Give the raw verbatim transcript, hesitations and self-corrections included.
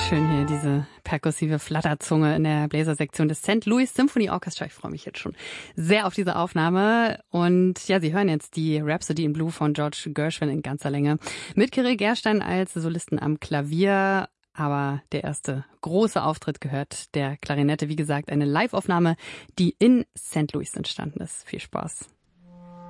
Schön hier, diese perkussive Flatterzunge in der Bläsersektion des Saint Louis Symphony Orchestra. Ich freue mich jetzt schon sehr auf diese Aufnahme. Und ja, Sie hören jetzt die Rhapsody in Blue von George Gershwin in ganzer Länge. Mit Kirill Gerstein als Solisten am Klavier. Aber der erste große Auftritt gehört der Klarinette. Wie gesagt, eine Live-Aufnahme, die in Saint Louis entstanden ist. Viel Spaß.